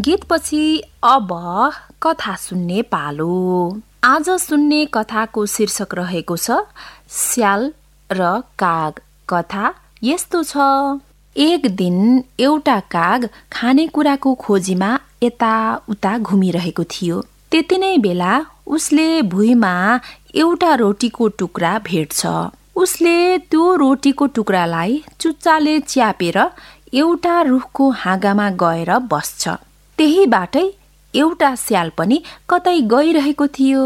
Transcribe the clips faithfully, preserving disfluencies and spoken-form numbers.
गीतपछि अब कथा सुन्ने पालो। आज सुन्ने कथाको शीर्षक रहेको छ स्याल र काग। कथा यस्तो छ। एक दिन एउटा काग खानेकुराको खोजीमा यताउता घुमिरहेको थियो। त्यति नै बेला उसले भुइँमा एउटा रोटीको टुक्रा भेट्छ। उसले त्यो रोटीको टुक्रालाई चुच्चाले च्यापेर एउटा रुखको हाँगामा गएर बस्छ। त्यही बाटै एउटा स्याल पनि कतै गइरहेको थियो।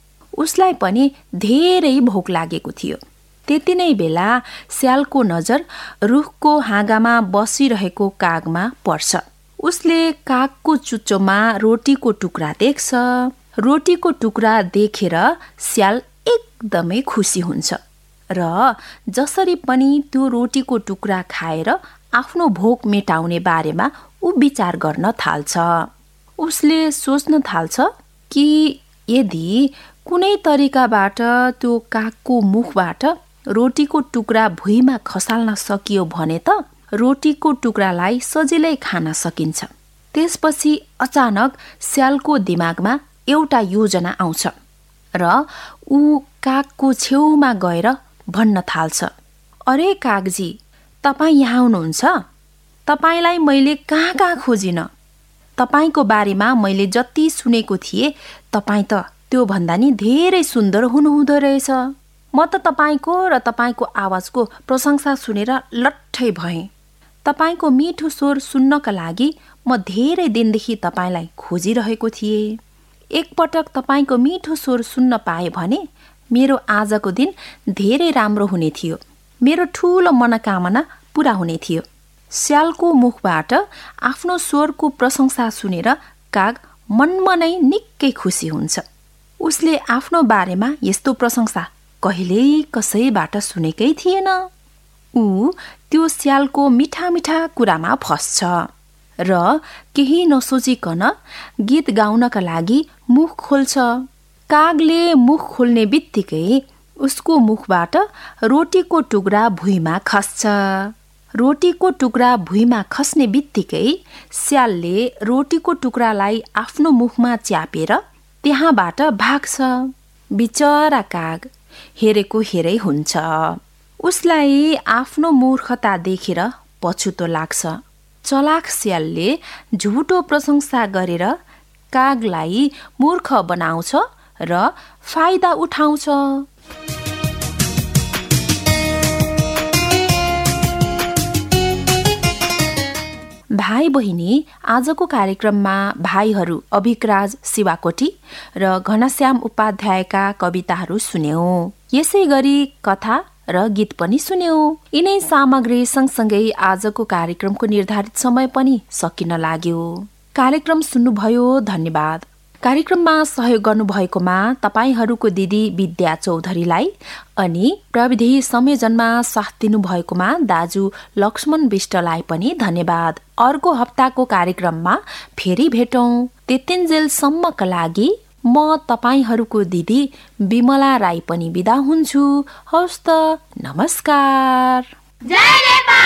उसलाई पनि धेरै भोक लागेको थियो। त्यति नै बेला स्यालको नजर रुखको हाँगामा बसिरहेको कागमा पर्छ। उसले कागको चुच्चोमा रोटीको टुक्रा देख्छ। रोटीको टुक्रा देखेर स्याल एकदमै खुसी हुन्छ र जसरी पनि त्यो रोटीको टुक्रा खाएर आफ्नो भोक मेटाउने बारेमा ऊ विचार गर्न थाल्छ। उसले सोच्न थाल्छ कि यदि कुनै तरिकाबाट त्यो कागको मुखबाट रोटीको टुक्रा भुइँमा खसाल्न सकियो भने त रोटीको टुक्रालाई सजिलै खान सकिन्छ। त्यसपछि अचानक स्यालको दिमागमा एउटा योजना आउँछ र ऊ कागको छेउमा गएर भन्न थाल्छ, अरे कागजी, तपाईँ यहाँ हुनुहुन्छ? तपाईँलाई मैले कहाँ कहाँ खोजिन। तपाईँको बारेमा मैले जति सुनेको थिएँ तपाईँ त त्योभन्दा नि धेरै सुन्दर हुनुहुँदो रहेछ। म त तपाईँको र तपाईँको आवाजको प्रशंसा सुनेर लट्ठै भएँ। तपाईँको मिठो स्वर सुन्नका लागि म धेरै दिनदेखि तपाईँलाई खोजिरहेको थिएँ। एकपटक तपाईँको मिठो स्वर सुन्न पाएँ भने मेरो आजको दिन धेरै राम्रो हुने थियो। मेरो ठुलो मनोकामना पुरा हुने थियो। स्यालको मुखबाट आफ्नो स्वरको प्रशंसा सुनेर काग मनमा नै निकै खुसी हुन्छ। उसले आफ्नो बारेमा यस्तो प्रशंसा कहिल्यै कसैबाट सुनेकै थिएन। ऊ त्यो स्यालको मिठा मिठा कुरामा फस्छ र केही नसोचिकन गीत गाउनका लागि मुख खोल्छ। कागले मुख खोल्ने बित्तिकै उसको मुखबाट रोटीको टुक्रा भुइँमा खस्छ। रोटीको टुक्रा भुइँमा खस्ने बित्तिकै स्यालले रोटीको टुक्रालाई आफ्नो मुखमा च्यापेर त्यहाँबाट भाग्छ। बिचरा काग हेरेको हेरै हुन्छ। उसलाई आफ्नो मूर्खता देखेर पछुतो लाग्छ। चलाक स्यालले झुटो प्रशंसा गरेर कागलाई मूर्ख बनाउँछ र फाइदा उठाउँछ। भाइ बहिनी, आजको कार्यक्रममा भाइहरू अभिकराज शिवाकोटी र घनश्याम उपाध्यायका कविताहरू सुन्यौं। यसै गरी कथा र गीत पनि सुन्यौं। यिनै सामग्री सँगसँगै आजको कार्यक्रमको निर्धारित समय पनि सकिन लाग्यो। कार्यक्रम सुन्नुभयो, धन्यवाद। कार्यक्रममा सहयोग गर्नुभएकोमा तपाईहरूको दिदी विद्या चौधरीलाई अनि प्रविधि संयोजनमा साथ दिनुभएकोमा दाजु लक्ष्मण विष्टलाई पनि धन्यवाद। अर्को हप्ताको कार्यक्रममा फेरि भेटौं। त्यतिन्जेलसम्मका लागि म तपाईहरूको दिदी बिमला राई पनि बिदा हुन्छु। हवस् त, नमस्कार।